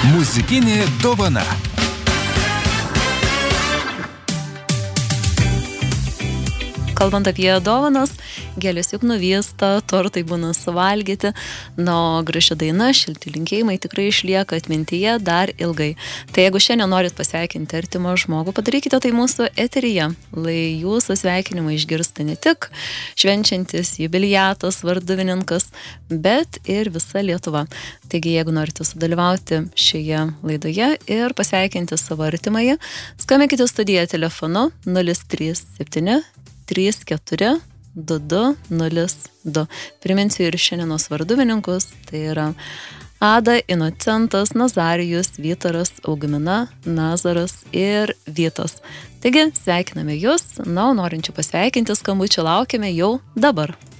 Muzikinė dovana. Kalbant apie dovanas, gėlės juk nuvysta, tortai būna suvalgyti, o graži daina, šilti linkėjimai tikrai išlieka atmintyje dar ilgai. Tai jeigu šiandien norit pasveikinti artimą žmogų, padarykite tai mūsų eteryje, lai jūsų sveikinimą išgirsta ne tik švenčiantis jubiliatas, varduvininkas, bet ir visa Lietuva. Taigi, jeigu norite sudalyvauti šioje laidoje ir pasveikinti savo artimąjį, skambinkite studiją telefonu 037 34 2202. Priminsiu ir šiandienos varduvininkus, tai yra Ada, Inocentas, Nazarijus, Vytaras, Augmina, Nazaras ir Vytas. Taigi, sveikiname jūs, o norinčių pasveikinti skambučių laukiame jau dabar.